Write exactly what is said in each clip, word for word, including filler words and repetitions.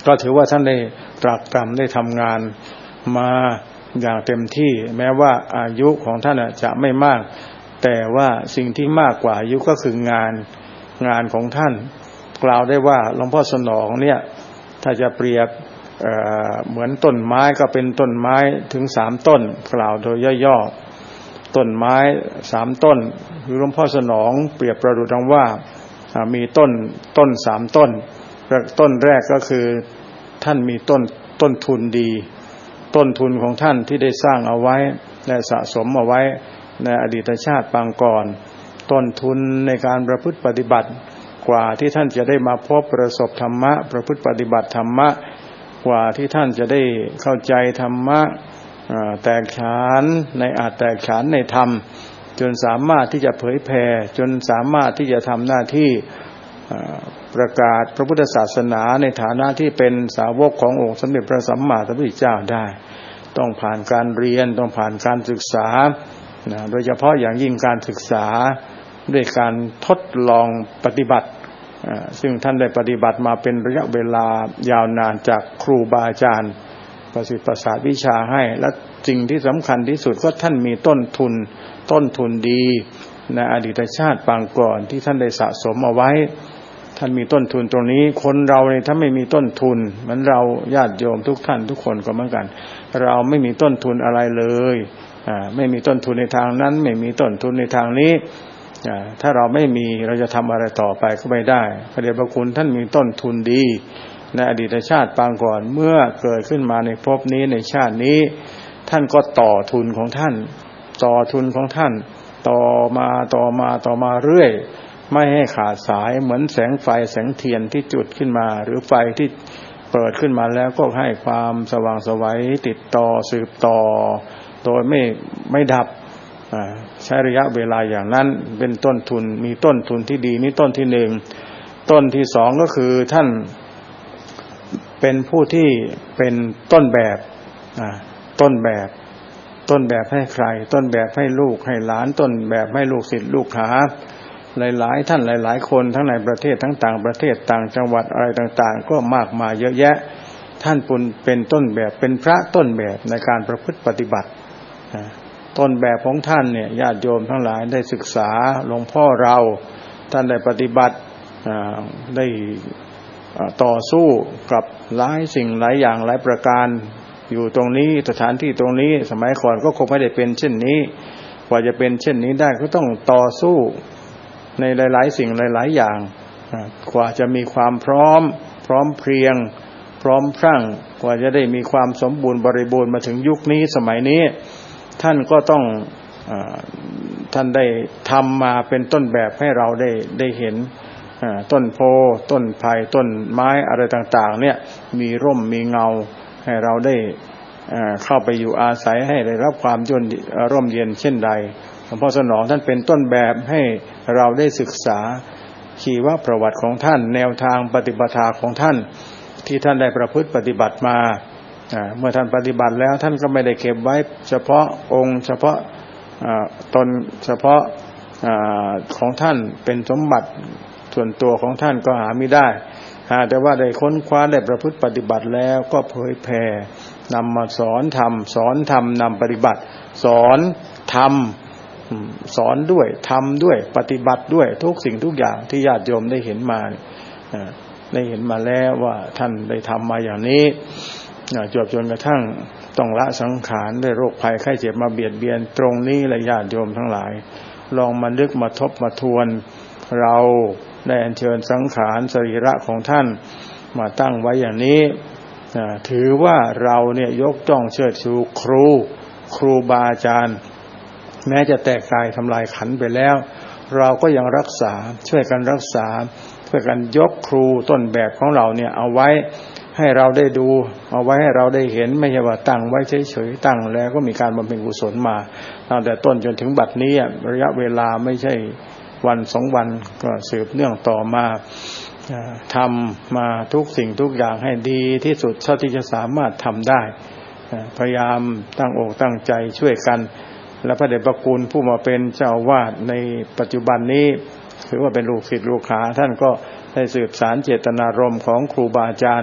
ก็ถือว่าท่านได้ตรากตรำได้ทำงานมาอย่างเต็มที่แม้ว่าอายุของท่านจะไม่มากแต่ว่าสิ่งที่มากกว่าอายุก็คืองานงานของท่านกล่าวได้ว่าหลวงพ่อสนองเนี่ยถ้าจะเปรียบ เอ่อ เหมือนต้นไม้ก็เป็นต้นไม้ถึงสามต้นกล่าวโดยย่อๆต้นไม้สามต้นหรือหลวงพ่อสนองเปรียบประดุจดังว่ามีต้นต้นสามต้นต้นแรกก็คือท่านมีต้นต้นทุนดีต้นทุนของท่านที่ได้สร้างเอาไว้และสะสมเอาไว้ในอดีตชาติปางก่อนต้นทุนในการประพฤติปฏิบัติกว่าที่ท่านจะได้มาพบประสบธรรมะประพฤติปฏิบัติธรรมะกว่าที่ท่านจะได้เข้าใจธรรมะแตกฉานในอาจแตกฉานในธรรมจนสามารถที่จะเผยแผ่จนสามารถที่จะทำหน้าที่ประกาศพระพุทธศาสนาในฐานะที่เป็นสาวกขององค์สมเด็จพระสัมมาสัมพุทธเจ้าได้ต้องผ่านการเรียนต้องผ่านการศึกษาโดยเฉพาะอย่างยิ่งการศึกษาด้วยการทดลองปฏิบัติซึ่งท่านได้ปฏิบัติมาเป็นระยะเวลายาวนานจากครูบาอาจารย์ประสิทธิ์ประสาทวิชาให้และสิ่งที่สำคัญที่สุดก็ท่านมีต้นทุนต้นทุนดีในอดีตชาติปางก่อนที่ท่านได้สะสมเอาไว้ท่านมีต้นทุนตรงนี้คนเราเนี่ยถ้าไม่มีต้นทุนเหมือนเราญาติโยมทุกท่านทุกคนก็เหมือนกันเราไม่มีต้นทุนอะไรเลยอ่าไม่มีต้นทุนในทางนั้นไม่มีต้นทุนในทางนี้อ่าถ้าเราไม่มีเราจะทำอะไรต่อไปก็ไม่ได้พระเดชพระคุณท่านมีต้นทุนดีในอดีตชาติปางก่อนเมื่อเกิดขึ้นมาในภพนี้ในชาตินี้ท่านก็ต่อทุนของท่านต่อทุนของท่านต่อมาต่อมาต่อมาเรื่อยไม่ให้ขาดสายเหมือนแสงไฟแสงเทียนที่จุดขึ้นมาหรือไฟที่เปิดขึ้นมาแล้วก็ให้ความสว่างไสวติดต่อสืบต่อโดยไม่ไม่ดับใช้ระยะเวลาอย่างนั้นเป็นต้นทุนมีต้นทุนที่ดีนี่ต้นที่หนึ่งต้นที่สองก็คือท่านเป็นผู้ที่เป็นต้นแบบต้นแบบต้นแบบให้ใครต้นแบบให้ลูกให้หลานต้นแบบให้ลูกศิษย์ลูกหาหลายๆท่านหลายๆคนทั้งในประเทศทั้งต่างประเทศต่างจังหวัดอะไรต่างๆก็มากมายเยอะแยะท่านเป็นต้นแบบเป็นพระต้นแบบในการประพฤติปฏิบัติต้นแบบของท่านเนี่ยญาติโยมทั้งหลายได้ศึกษาหลวงพ่อเราท่านได้ปฏิบัติได้ต่อสู้กับหลายสิ่งหลายอย่างหลายประการอยู่ตรงนี้สถานที่ตรงนี้สมัยก่อนก็คงไม่ได้เป็นเช่นนี้กว่าจะเป็นเช่นนี้ได้ก็ต้องต่อสู้ในหลายๆสิ่งหลายๆอย่างกว่าจะมีความพร้อมพร้อมเพรียงพร้อมพรั่งกว่าจะได้มีความสมบูรณ์บริบูรณ์มาถึงยุคนี้สมัยนี้ท่านก็ต้องท่านได้ทำมาเป็นต้นแบบให้เราได้ได้เห็นต้นโพต้นไผ่ต้นไม้อะไรต่างๆเนี่ยมีร่มมีเงาให้เราได้เข้าไปอยู่อาศัยให้ได้รับความร่มเย็นเช่นใดหลวงพ่อสนองท่านเป็นต้นแบบให้เราได้ศึกษาชีวประวัติของท่านแนวทางปฏิปทาของท่านที่ท่านได้ประพฤติปฏิบัติมาเมื่อท่านปฏิบัติแล้วท่านก็ไม่ได้เก็บไว้เฉพาะองค์เฉพาะตนเฉพาะของท่านเป็นสมบัติส่วนตัวของท่านก็หาไม่ได้แต่ว่าได้ค้นคว้าได้ประพฤติปฏิบัติแล้วก็เผยแผ่นำมาสอนธรรมสอนธรรมนำปฏิบัติสอนธรรมสอนด้วยทำด้วยปฏิบัติด้วยทุกสิ่งทุกอย่างที่ญาติโยมได้เห็นมาได้เห็นมาแล้วว่าท่านได้ทำมาอย่างนี้จวบจนกระทั่งต้องละสังขารด้วยโรคภัยไข้เจ็บมาเบียดเบียนตรงนี้และญาติโยมทั้งหลายลองมานึกมาทบมาทวนเราได้อัญเชิญสังขารสรีระของท่านมาตั้งไว้อย่างนี้ถือว่าเราเนี่ยยกจ้องเชิดชูครูครูบาอาจารย์แม้จะแตกกายทำลายขันไปแล้วเราก็ยังรักษาช่วยกันรักษาช่วยกันยกครูต้นแบบของเราเนี่ยเอาไว้ให้เราได้ดูเอาไว้ให้เราได้เห็นไม่ใช่ว่าตั้งไว้เฉยๆตั้งแล้วก็มีการบำเพ็ญกุศลมาตั้งแต่ต้นจนถึงบัดนี้ระยะเวลาไม่ใช่วันสองวันก็สืบเนื่องต่อมาทำมาทุกสิ่งทุกอย่างให้ดีที่สุดเท่าที่จะสามารถทำได้พยายามตั้งอกตั้งใจช่วยกันและพระเดชพระคุณผู้มาเป็นเจ้าวาดในปัจจุบันนี้ถือว่าเป็นลูกศิษย์ลูกหาท่านก็ได้สืบสานเจตนารมณ์ของครูบาอาจารย์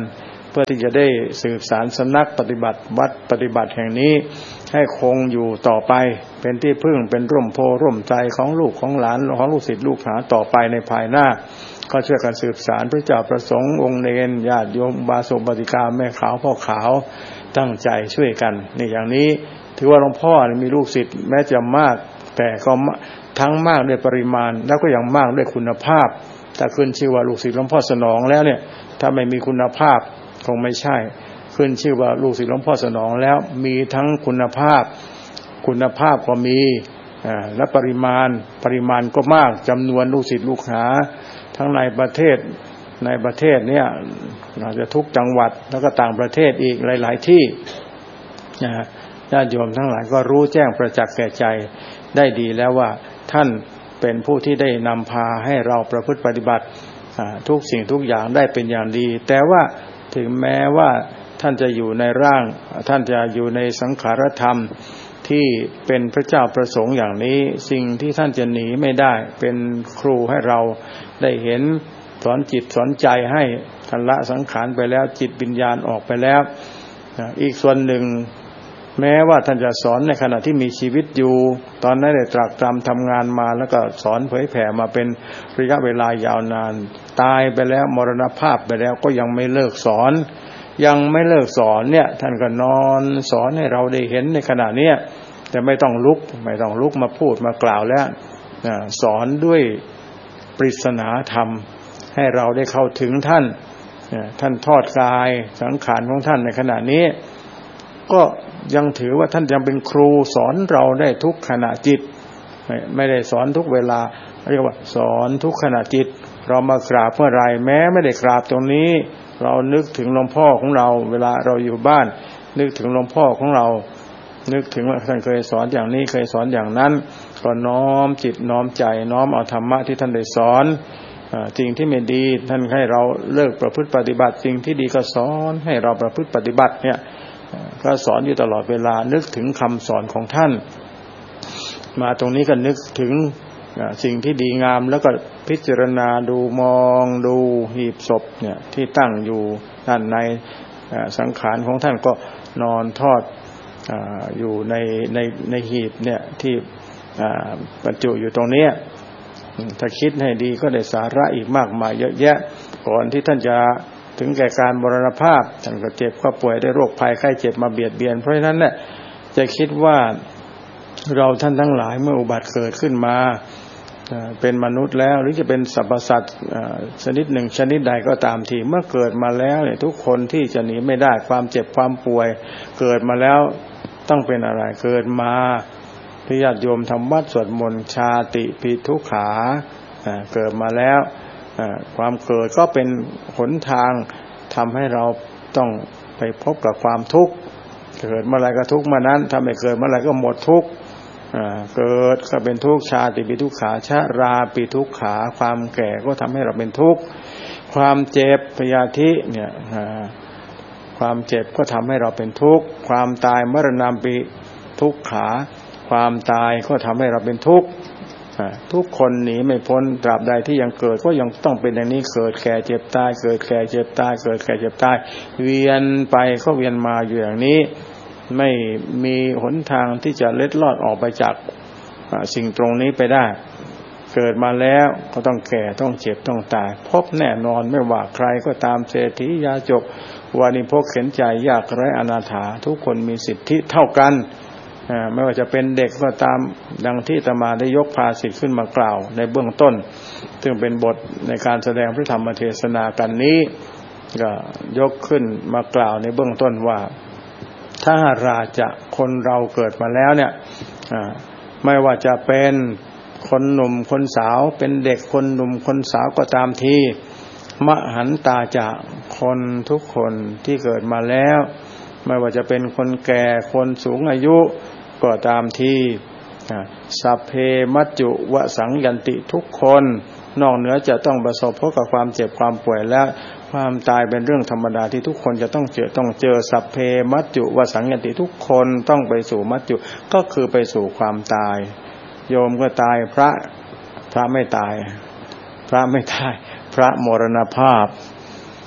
เพื่อที่จะได้สืบสานสำนักปฏิบัติวัดปฏิบัติแห่งนี้ให้คงอยู่ต่อไปเป็นที่พึ่งเป็นร่มโพร่มใจของลูกของหลานของลูกศิษย์ลูกหาต่อไปในภายหน้าก็ช่วยกันสืบสานพระเจ้าประสงค์องค์เนรญาติโยมบาสกบาติกาแม่ขาวพ่อขาวตั้งใจช่วยกันนี่อย่างนี้ถือว่าหลวงพ่อมีลูกศิษย์แม้จะมากแต่ก็ทั้งมากด้วยปริมาณแล้วก็อย่างมากด้วยคุณภาพถ้าขึ้นชื่อว่าลูกศิษย์หลวงพ่อสนองแล้วเนี่ยถ้าไม่มีคุณภาพคงไม่ใช่ขึ้นชื่อว่าลูกศิษย์หลวงพ่อสนองแล้วมีทั้งคุณภาพคุณภาพก็มีอ่าและปริมาณปริมาณก็มากจำนวนลูกศิษย์ลูกหาทั้งในประเทศในประเทศเนี่ยอาจจะทุกจังหวัดแล้วก็ต่างประเทศอีกหลายๆที่นะญาติโยมทั้งหลายก็รู้แจ้งประจักษ์แก่ใจได้ดีแล้วว่าท่านเป็นผู้ที่ได้นำพาให้เราประพฤติปฏิบัติทุกสิ่งทุกอย่างได้เป็นอย่างดีแต่ว่าถึงแม้ว่าท่านจะอยู่ในร่างท่านจะอยู่ในสังขารธรรมที่เป็นพระเจ้าประสงค์อย่างนี้สิ่งที่ท่านจะหนีไม่ได้เป็นครูให้เราได้เห็นสอนจิตสอนใจให้ท่านละสังขารไปแล้วจิตวิญญาณออกไปแล้วอีกส่วนหนึ่งแม้ว่าท่านจะสอนในขณะที่มีชีวิตอยู่ตอนนั้นได้ตรากตรำทำงานมาแล้วก็สอนเผยแผ่มาเป็นระยะเวลายาวนานตายไปแล้วมรณภาพไปแล้วก็ยังไม่เลิกสอนยังไม่เลิกสอนเนี่ยท่านก็นอนสอนให้เราได้เห็นในขณะนี้แต่ไม่ต้องลุกไม่ต้องลุกมาพูดมากล่าวแล้วสอนด้วยปริศนาธรรมให้เราได้เข้าถึงท่านท่านทอดกายสังขารของท่านในขณะนี้ก็ยังถือว่าท่านยังเป็นครูสอนเราได้ทุกขณะจิตไม่ไม่ได้สอนทุกเวลาเรียกว่าสอนทุกขณะจิตเรามากราบเมื่อไรแม้ไม่ได้กราบตรงนี้เรานึกถึงหลวงพ่อของเราเวลาเราอยู่บ้านนึกถึงหลวงพ่อของเรานึกถึงว่าท่านเคยสอนอย่างนี้เคยสอนอย่างนั้นก็น้อมจิตน้อมใจน้อมเอาธรรมะที่ท่านได้สอนสิ่งที่ไม่ดีท่านให้เราเลิกประพฤติปฏิบัติสิ่งที่ดีก็สอนให้เราประพฤติปฏิบัติเนี่ยก็สอนอยู่ตลอดเวลานึกถึงคำสอนของท่านมาตรงนี้ก็นึกถึงสิ่งที่ดีงามแล้วก็พิจารณาดูมองดูหีบศพเนี่ยที่ตั้งอยู่ด้านในสังขารของท่านก็นอนทอดอยู่ในในในหีบเนี่ยที่บรรจุอยู่ตรงนี้ถ้าคิดให้ดีก็ได้สาระอีกมากมายเยอะแยะก่อนที่ท่านจะถึงแก่การมรณภาพท่านก็เจ็บก็ป่วยได้โรคภัยไข้เจ็บมาเบียดเบียนเพราะฉะนั้นเนี่ยจะคิดว่าเราท่านทั้งหลายเมื่ออุบัติเกิดขึ้นมาเป็นมนุษย์แล้วหรือจะเป็นสรรพสัตว์ชนิดหนึ่งชนิดใดก็ตามทีเมื่อเกิดมาแล้วเนี่ยทุกคนที่จะหนีไม่ได้ความเจ็บความป่วยเกิดมาแล้วต้องเป็นอะไรเกิดมาที่ญาติโยมทำวัดสวดมนต์ชาติปิทุกขาเกิดมาแล้วความเกิดก็เป็นหนทางทำให้เราต้องไปพบกับความทุกข์เกิดเมื่อไรก็ทุกข์เมื่อนั้นถ้าไม่เกิดเมื่อไรก็หมดทุกข์เกิดก็เป็นทุกข์ชาติปิทุกขาชราปิทุกขาความแก่ก็ทำให้เราเป็นทุกข์ความเจ็บพยาธิเนี่ยความเจ็บก็ทำให้เราเป็นทุกข์ความตายมรณะปิทุกขาความตายก็ทำให้เราเป็นทุกข์ทุกคนหนีไม่พ้นตราบใดที่ยังเกิดก็ยังต้องเป็นอย่างนี้เกิดแก่เจ็บตายเกิดแก่เจ็บตายเกิดแก่เจ็บตายเวียนไปก็เวียนมาอยู่อย่างนี้ไม่มีหนทางที่จะเล็ดลอดออกไปจากสิ่งตรงนี้ไปได้เกิดมาแล้วก็ต้องแก่ต้องเจ็บต้องตายพบแน่นอนไม่ว่าใครก็ตามเศรษฐียาจกวานิพกเข็นใจยากไร้อนาถาทุกคนมีสิทธิเท่ากันไม่ว่าจะเป็นเด็กก็ตามดังที่อาตมาได้ยกภาษิตขึ้นมากล่าวในเบื้องต้นซึ่งเป็นบทในการแสดงพระธรรมเทศนากันนี้ก็ยกขึ้นมากล่าวในเบื้องต้นว่าถ้าราจะคนเราเกิดมาแล้วเนี่ยไม่ว่าจะเป็นคนหนุ่มคนสาวเป็นเด็กคนหนุ่มคนสาวก็ตามทีมหันตาจะคนทุกคนที่เกิดมาแล้วไม่ว่าจะเป็นคนแก่คนสูงอายุก็ตามทีสัพเพมัจจุวสังยันติทุกคนนอกเหนือจะต้องประสบพบกับความเจ็บความป่วยและความตายเป็นเรื่องธรรมดาที่ทุกคนจะต้องเจอต้องเจอสัพเพมัจจุวสังยันติทุกคนต้องไปสู่มัจจุก็คือไปสู่ความตายโยมก็ตายพระพระไม่ตายพระไม่ตายพระมรณภาพ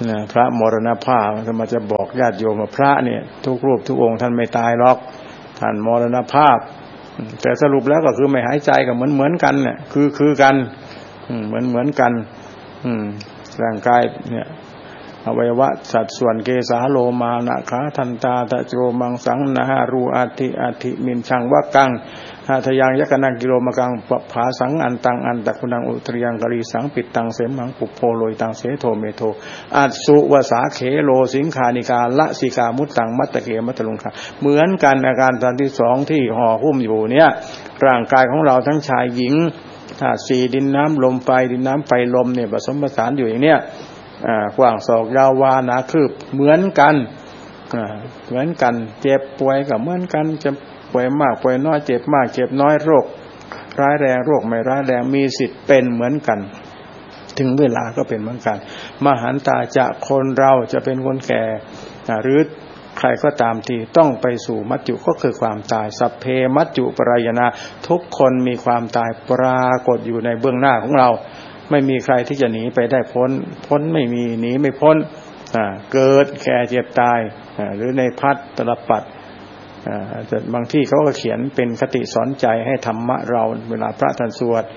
นะพระมรณภาพก็มาจะบอกญาติโยมว่าพระเนี่ยทุกรูปทุกองค์ท่านไม่ตายหรอกท่านมรณภาพแต่สรุปแล้วก็คือไม่หายใจก็เหมือนเหมือนกันเนี่ยคือคือกันเหมือนเหมือนกันร่างกายเนี่ยอวัยวะสัดส่วนเกสาโลมานะขาทันตาตะโจมังสังนาหารูอาทิอาทิมินชังวะกังหาทยังยักนังกิโลมะกังปภาสังอันตังอันตะคุนังอุตริยังกะรีสังปิดตังเสมังปุโพโลยตังเสโทเมโทอัสสุวสาเขโลสิงคานิกาละสิกามุตตังมัตตะเกมัตตลุงคาเหมือนกันอาการตอนที่สองที่ห่อหุ้มอยู่เนี่ยร่างกายของเราทั้งชายหญิงธาตุสี่ดินน้ำลมไฟดินน้ำไฟลมเนี่ยผสมผสานอยู่อย่างเนี้ยกว้างศอกยาววาหนาคืบเหมือนกันเหมือนกันเจ็บป่วยก็เหมือนกันจะป่วยมากป่วยน้อยเจ็บมากเจ็บน้อยโรคร้ายแรงโรคไม่ร้ายแรงมีสิทธิ์เป็นเหมือนกันถึงเวลาก็เป็นเหมือนกันมหันตาจะคนเราจะเป็นคนแก่หรือใครก็ตามที่ต้องไปสู่มัจจุก็คือความตายสัพเพมัจจุปรายณาทุกคนมีความตายปรากฏอยู่ในเบื้องหน้าของเราไม่มีใครที่จะหนีไปได้พ้นพ้นไม่มีหนีไม่พ้นเกิดแก่เจ็บตายหรือในพัดตลปัดแต่บางที่เขาก็เขียนเป็นคติสอนใจให้ธรรมะเราเวลาพระท่านสวด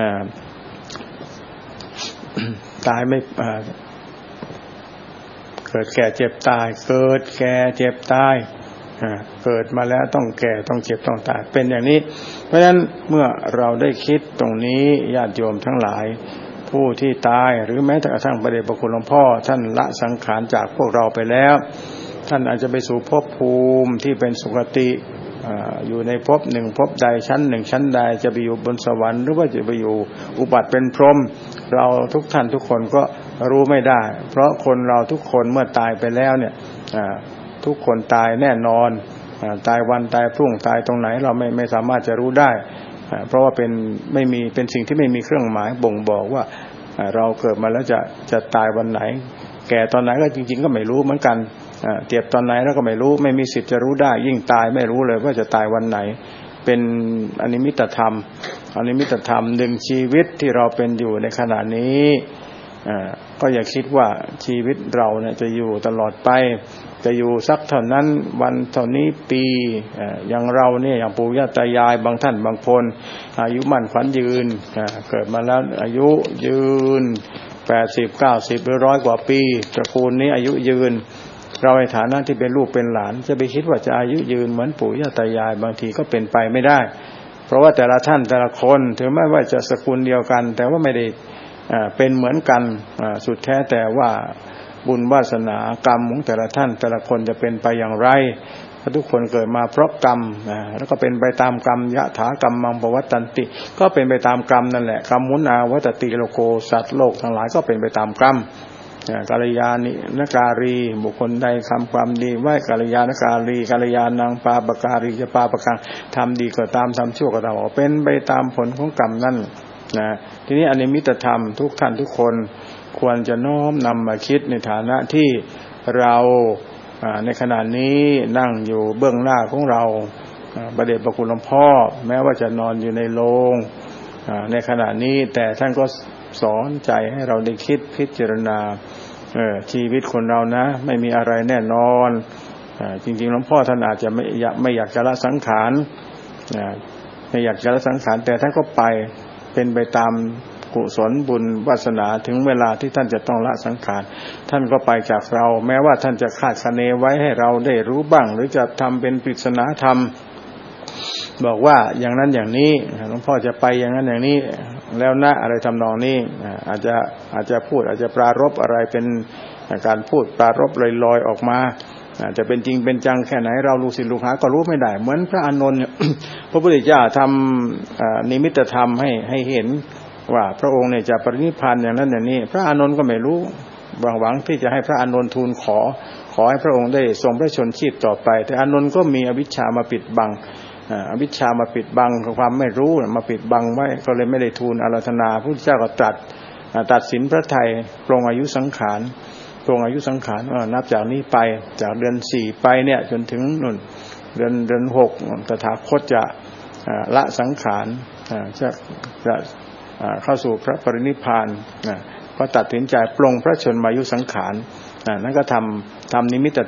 ตายไม่เกิดแก่เจ็บตายเกิดแก่เจ็บตายเกิดมาแล้วต้องแก่ต้องเจ็บต้องตายเป็นอย่างนี้เพราะฉะนั้นเมื่อเราได้คิดตรงนี้ญาติโยมทั้งหลายผู้ที่ตายหรือแม้แต่กระทั่งพระเดชพระคุณหลวงพ่อท่านละสังขารจากพวกเราไปแล้วท่านอาจจะไปสู่ภพภูมิที่เป็นสุคติอยู่ในภพหนึ่งภพใดชั้นหนึ่งชั้นใดจะไปอยู่บนสวรรค์หรือว่าจะไปอยู่อุบัติเป็นพรหมเราทุกท่านทุกคนก็รู้ไม่ได้เพราะคนเราทุกคนเมื่อตายไปแล้วเนี่ยทุกคนตายแน่นอนตายวันตายพรุ่งตายตรงไหนเราไม่ไม่สามารถจะรู้ได้เพราะว่าเป็นไม่มีเป็นสิ่งที่ไม่มีเครื่องหมายบ่งบอกว่าเราเกิดมาแล้วจะจะตายวันไหนแก่ตอนไหนก็จริงๆก็ไม่รู้เหมือนกันเจ็บตอนไหนแล้วก็ไม่รู้ไม่มีสิทธิ์จะรู้ได้ยิ่งตายไม่รู้เลยว่าจะตายวันไหนเป็นอนิมิตธรรมอนิมิตธรรมหนึ่งชีวิตที่เราเป็นอยู่ในขณะนี้ก็อย่าคิดว่าชีวิตเราเนี่ยจะอยู่ตลอดไปจะอยู่สักเท่านั้นวันเท่านี้ปีอย่างเราเนี่ยอย่างปู่ย่าตายายบางท่านบางคนอายุมั่นขวัญยืนเกิดมาแล้วอายุยืนแปดสิบ เก้าสิบหรือร้อยกว่าปีตระกูลนี้อายุยืนเราในฐานะที่เป็นลูกเป็นหลานจะไปคิดว่าจะอายุยืนเหมือนปู่ย่าตายายบางทีก็เป็นไปไม่ได้เพราะว่าแต่ละท่านแต่ละคนถึงแม้ว่าจะสกุลเดียวกันแต่ว่าไม่ได้เป็นเหมือนกันสุดแท้แต่ว่าบุญวาสนากรรมของแต่ละท่านแต่ละคนจะเป็นไปอย่างไรทุกคนเกิดมาเพราะกรรมแล้วก็เป็นไปตามกรรมยะถากรรมมังปวัตตันติก็เป็นไปตามกรรมนั่นแหละกรรมุนาวัตติโลโกสัตว์โลกทั้งหลายก็เป็นไปตามกรรมกัลยาณินการีบุคคลใดทำความดีไหว้กัลยาณการีกัลยาณังปาปการีจะปาปกังทำดีก็ตามทำชั่วก็ตามเป็นไปตามผลของกรรมนั่นนะทีนี้อนิมิตธรรมทุกท่านทุกคนควรจะน้อมนำมาคิดในฐานะที่เราในขณะนี้นั่งอยู่เบื้องหน้าของเราพระเดชพระคุณหลวงพ่อแม้ว่าจะนอนอยู่ในโรงในขณะนี้แต่ท่านก็สอนใจให้เราได้คิดพิจารณาชีวิตคนเรานะไม่มีอะไรแน่นอนจริงๆหลวงพ่อท่านอาจจะไม่อยากไม่อยากจะละสังขารไม่อยากจะละสังขารแต่ท่านก็ไปเป็นไปตามกุศลบุญวาสนาถึงเวลาที่ท่านจะต้องละสังขารท่านก็ไปจากเราแม้ว่าท่านจะคาดคะเนไว้ให้เราได้รู้บ้างหรือจะทำเป็นปริศนาธรรมบอกว่าอย่างนั้นอย่างนี้หลวงพ่อจะไปอย่างนั้นอย่างนี้แล้วนะอะไรทำนองนี้อาจจะอาจจะพูดอาจจะปรารภอะไรเป็นการพูดปรารภลอยๆออกมาอาจจะเป็นจริงเป็นจังแค่ไหนเราลูกศิษย์ลูกหาก็รู้ไม่ได้เหมือนพระอานนท์พระพุทธเจ้าทำนิมิตธรรมให้ให้เห็นว่าพระองค์เนี่ยจะปรินิพพานอย่างนั้นอย่างนี้พระอานนท์ก็ไม่รู้หวังหวังที่จะให้พระอานนท์ทูลขอขอให้พระองค์ได้ทรงพระชนชีพต่อไปแต่อานนท์ก็มีอวิชชามาปิดบังอวิชชามาปิดบังความไม่รู้มาปิดบังไว้ก็เลยไม่ได้ทูลอาราธนาพระพุทธเจ้าก็ตรัสตัดสินพระทัยปรงอายุสังขารปรงอายุสังขารนับจากนี้ไปจากเดือนสี่ไปเนี่ยจนถึงนู่นเดือนเดือนหกตถาคตจะละสังขารจะจะเข้าสู่พระปรินิพพานก็ตัดสินใจปลงพระชนมายุสังขารนั่นก็ทำทำนิมิต